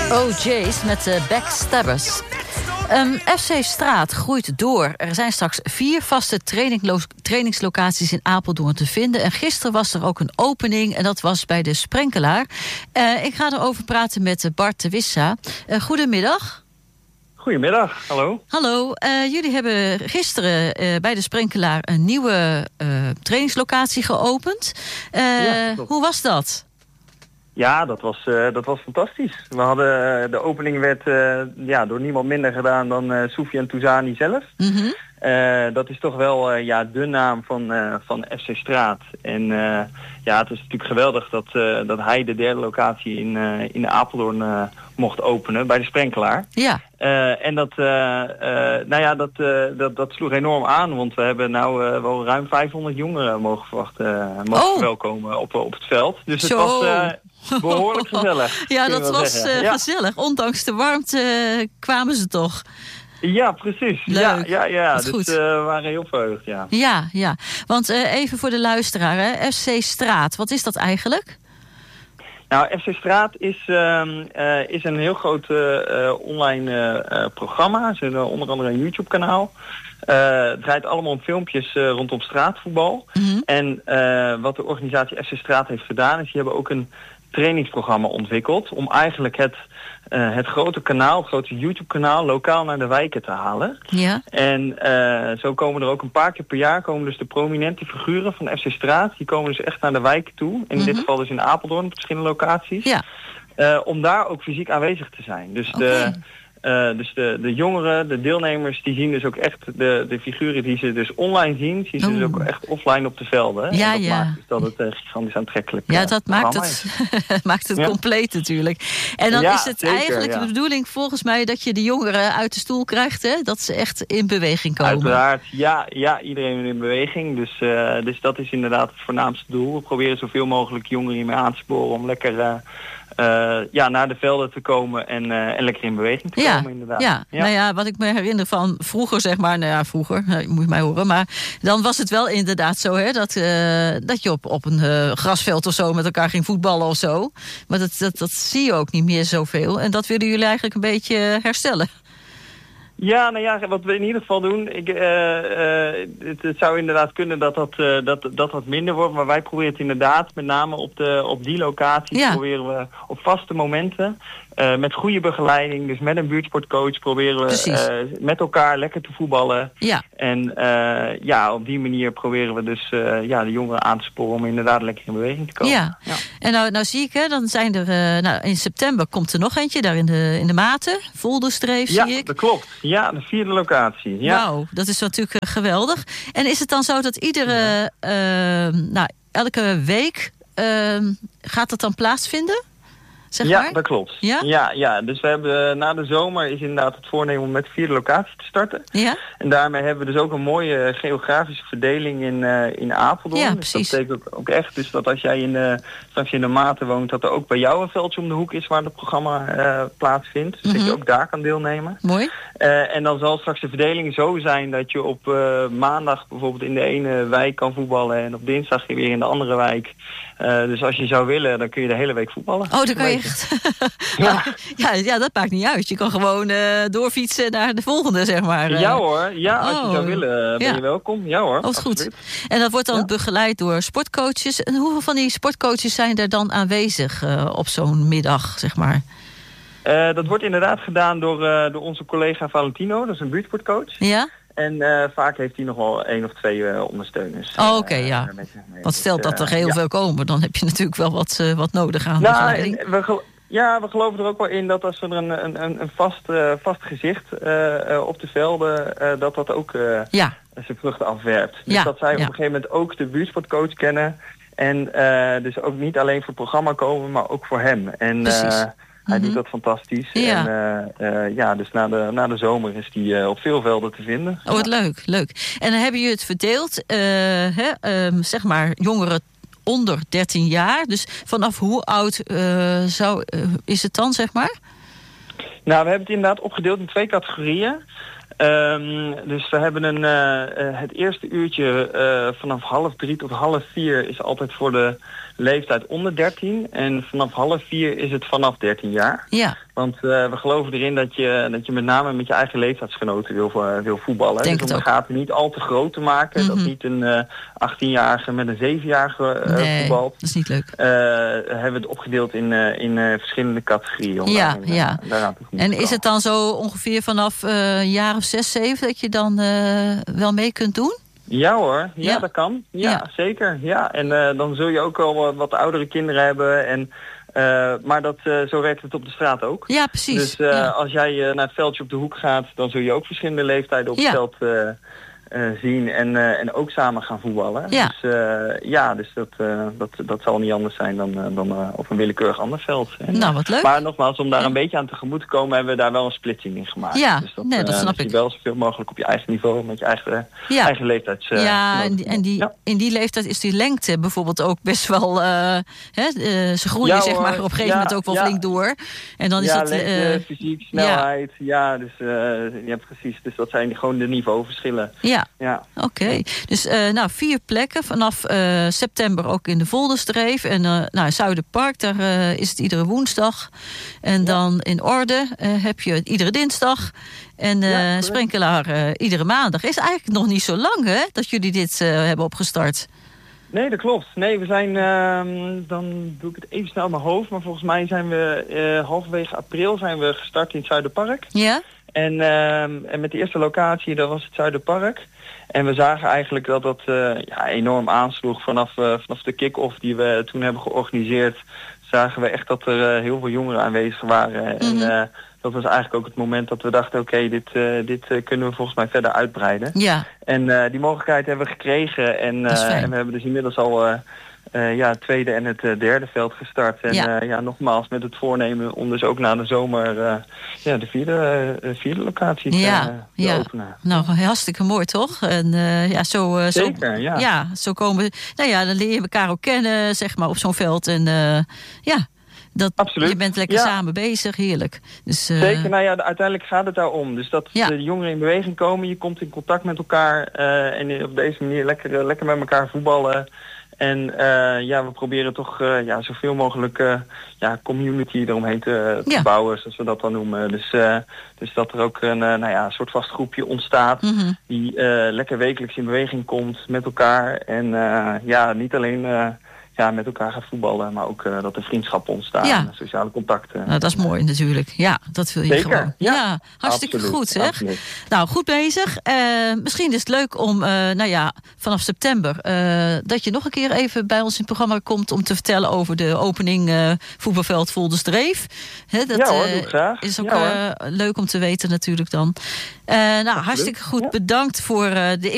OJ's met Backstabbers. FC Straat groeit door. Er zijn straks 4 vaste trainingslocaties in Apeldoorn te vinden. En gisteren was er ook een opening en dat was bij de Sprenkelaar. Ik ga erover praten met Bart de Wissa. Goedemiddag. Goedemiddag, hallo. Hallo, jullie hebben gisteren bij de Sprenkelaar een nieuwe trainingslocatie geopend. Hoe was dat? Ja, dat was fantastisch. We hadden, de opening werd door niemand minder gedaan dan Soufiane Touzani zelf. Mm-hmm. Dat is toch wel de naam van FC Straat. En het is natuurlijk geweldig dat hij de derde locatie in Apeldoorn mocht openen bij de Sprenkelaar. Ja. En dat sloeg enorm aan, want we hebben wel ruim 500 jongeren mogen verwelkomen op het veld. Dus het was behoorlijk gezellig. Ja, dat was gezellig. Ondanks de warmte kwamen ze toch. Ja, precies. Leuk. Ja. Dus we waren heel verheugd, ja. Ja. Want even voor de luisteraar, hè. FC Straat, wat is dat eigenlijk? Nou, FC Straat is een heel groot online programma. Het is onder andere een YouTube-kanaal. Het draait allemaal om filmpjes rondom straatvoetbal. Mm-hmm. En wat de organisatie FC Straat heeft gedaan, is die hebben ook een trainingsprogramma ontwikkeld om eigenlijk het grote kanaal, het grote YouTube-kanaal, lokaal naar de wijken te halen. Ja. En zo komen er ook een paar keer per jaar dus de prominente figuren van FC Straat, die komen dus echt naar de wijken toe. In dit geval dus in Apeldoorn op verschillende locaties. Ja. Om daar ook fysiek aanwezig te zijn. Dus de jongeren, de deelnemers, die zien dus ook echt de figuren die ze dus online zien ze dus ook echt offline op de velden. Ja, en dat maakt dus dat het gigantisch aantrekkelijk dat maakt het compleet natuurlijk. En dan is het zeker, eigenlijk de bedoeling volgens mij dat je de jongeren uit de stoel krijgt, hè? Dat ze echt in beweging komen. Uiteraard, ja, iedereen in beweging. Dus dat is inderdaad het voornaamste doel. We proberen zoveel mogelijk jongeren hiermee aan te sporen om lekker naar de velden te komen en lekker in beweging te komen, inderdaad. Ja. Nou ja, wat ik me herinner van vroeger, zeg maar, vroeger, je moet mij horen, maar dan was het wel inderdaad zo, hè, dat je op een grasveld of zo met elkaar ging voetballen of zo. Maar dat zie je ook niet meer zoveel. En dat willen jullie eigenlijk een beetje herstellen. Ja, wat we in ieder geval doen, het zou inderdaad kunnen dat minder wordt, maar wij proberen het inderdaad met name op die locaties proberen we op vaste momenten, met goede begeleiding, dus met een buurtsportcoach proberen we met elkaar lekker te voetballen. Ja. En op die manier proberen we dus de jongeren aan te sporen om inderdaad lekker in beweging te komen. Ja. En nou zie ik, hè, dan zijn er in september komt er nog eentje daar in de Maten, Volderstreef zie ik. Ja, dat klopt. Ja, de 4e locatie. Ja. Wauw, dat is natuurlijk geweldig. En is het dan zo dat elke week gaat dat dan plaatsvinden? Zeg maar? Ja, dat klopt. Ja, dus we hebben na de zomer is inderdaad het voornemen om met 4e locatie te starten. Ja. En daarmee hebben we dus ook een mooie geografische verdeling in Apeldoorn. Ja, dus dat betekent ook echt dus dat als jij straks in de Maten woont, dat er ook bij jou een veldje om de hoek is waar het programma plaatsvindt. Dus dat je ook daar kan deelnemen. Mooi. En dan zal straks de verdeling zo zijn dat je op maandag bijvoorbeeld in de ene wijk kan voetballen en op dinsdag weer in de andere wijk. Dus als je zou willen, dan kun je de hele week voetballen. Oh, dan kan je echt. Ja, dat maakt niet uit. Je kan gewoon doorfietsen naar de volgende, zeg maar. Ja hoor, als je zou willen, ben je welkom. Ja hoor. Oh, goed. En dat wordt dan begeleid door sportcoaches. En hoeveel van die sportcoaches zijn er dan aanwezig op zo'n middag, zeg maar? Dat wordt inderdaad gedaan door onze collega Valentino, dat is een buurtsportcoach. Ja. En vaak heeft hij nog wel 1 of 2 ondersteuners. Oké, ja. Want stel dat er heel veel komen, dan heb je natuurlijk wel wat nodig aan begeleiding. We geloven er ook wel in dat als er een vast gezicht op de velden, dat ook zijn vruchten afwerpt. Dus dat zij op een gegeven moment ook de buurtsportcoach kennen. En dus ook niet alleen voor het programma komen, maar ook voor hem. En hij doet dat fantastisch. Ja. En dus na de zomer is die op veel velden te vinden. Oh, wat leuk. En dan hebben jullie het verdeeld, zeg maar jongeren onder 13 jaar. Dus vanaf hoe oud is het dan, zeg maar? Nou, we hebben het inderdaad opgedeeld in 2 categorieën. Dus we hebben het eerste uurtje vanaf 3:30 tot 3:30 is altijd voor de leeftijd onder 13. En vanaf 3:30 is het vanaf 13 jaar. Ja. Want we geloven erin dat je met name met je eigen leeftijdsgenoten wil voetballen. Denk dus het om de gaten niet al te groot te maken. Dat niet een 18-jarige met een 7-jarige voetbalt. Dat is niet leuk. Hebben we het opgedeeld in verschillende categorieën. Daaraan te en is het dan zo ongeveer vanaf een jaar of 6, 7 dat je dan wel mee kunt doen? Ja hoor, dat kan. Ja, zeker. Ja. En dan zul je ook wel wat oudere kinderen hebben. En, maar zo werkt het op de straat ook. Ja, precies. Dus als jij naar het veldje op de hoek gaat, dan zul je ook verschillende leeftijden op het veld zien en ook samen gaan voetballen. Ja. Dus dat zal niet anders zijn dan op een willekeurig ander veld. En, nou, wat leuk. Maar nogmaals, om daar een beetje aan tegemoet te komen, hebben we daar wel een splitsing in gemaakt. Ja, dus dat snap ik. Je wel zoveel mogelijk op je eigen niveau, met je eigen leeftijd. In die leeftijd is die lengte bijvoorbeeld ook best wel... ze groeien zeg maar op een gegeven moment ook wel flink door. En dan is het... lengte, fysiek, snelheid. Dus je hebt precies. Dus dat zijn gewoon de niveauverschillen. Ja. Oké. Dus 4 plekken vanaf september ook in de Volderstreef. En Zuiderpark, daar is het iedere woensdag. En dan in Orde heb je het iedere dinsdag. En Sprinkelaar iedere maandag. Is eigenlijk nog niet zo lang, hè, dat jullie dit hebben opgestart. Nee, dat klopt. Nee, we zijn, dan doe ik het even snel in mijn hoofd, maar volgens mij zijn we halverwege april zijn we gestart in het Zuiderpark. Ja. En met de eerste locatie, dat was het Zuiderpark. En we zagen eigenlijk dat dat enorm aansloeg vanaf de kick-off die we toen hebben georganiseerd. Zagen we echt dat er heel veel jongeren aanwezig waren. Mm-hmm. En dat was eigenlijk ook het moment dat we dachten, oké, dit kunnen we volgens mij verder uitbreiden. Ja. En die mogelijkheid hebben we gekregen. En we hebben dus inmiddels al het tweede en het derde veld gestart. En nogmaals met het voornemen om dus ook na de zomer de vierde locatie te openen. Nou, hartstikke mooi toch? En Zeker, zo komen dan leer je elkaar ook kennen, zeg maar, op zo'n veld. En absoluut. Je bent lekker samen bezig, heerlijk. Dus, zeker, uiteindelijk gaat het daarom. Dus dat de jongeren in beweging komen, je komt in contact met elkaar en op deze manier lekker met elkaar voetballen. En we proberen toch zoveel mogelijk community eromheen te bouwen, zoals we dat dan noemen. Dus dat er ook een soort vast groepje ontstaat die lekker wekelijks in beweging komt met elkaar. En niet alleen met elkaar gaat voetballen, maar ook dat er vriendschappen ontstaan en sociale contacten. Nou, dat is mooi natuurlijk. Ja, dat wil je zeker gewoon. Ja, hartstikke absoluut, goed zeg. Absoluut. Nou, goed bezig. Misschien is het leuk om, vanaf september, dat je nog een keer even bij ons in het programma komt om te vertellen over de opening voetbalveld Volderstreef. Dat doe ik graag. Is ook leuk om te weten natuurlijk dan. Hartstikke goed. Bedankt voor de